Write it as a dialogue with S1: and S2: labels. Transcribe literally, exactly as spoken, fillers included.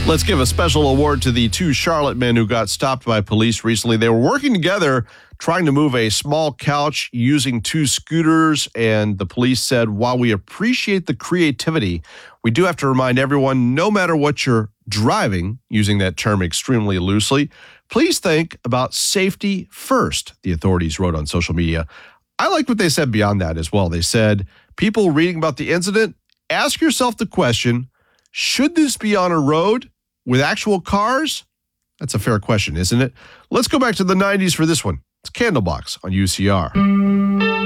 S1: Let's give a special award to the two Charlotte men who got stopped by police recently. They were working together trying to move a small couch using two scooters, and the police said, while we appreciate the creativity, we do have to remind everyone, no matter what you're driving, using that term extremely loosely, please think about safety first, the authorities wrote on social media. I like what they said beyond that as well. They said, people reading about the incident, ask yourself the question, should this be on a road with actual cars? That's a fair question, isn't it? Let's go back to the nineties for this one. It's Candlebox on U C R.